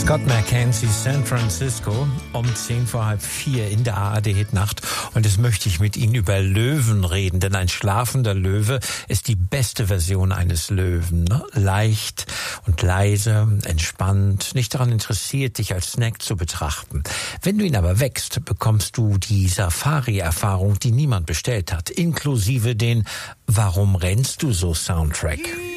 Scott McKenzie, San Francisco, um 3:10 in der ARD-Hitnacht. Und jetzt möchte ich mit Ihnen über Löwen reden, denn ein schlafender Löwe ist die beste Version eines Löwen. Ne? Leicht und leise, entspannt, nicht daran interessiert, dich als Snack zu betrachten. Wenn du ihn aber wächst, bekommst du die Safari-Erfahrung, die niemand bestellt hat, inklusive den "Warum rennst du so" Soundtrack.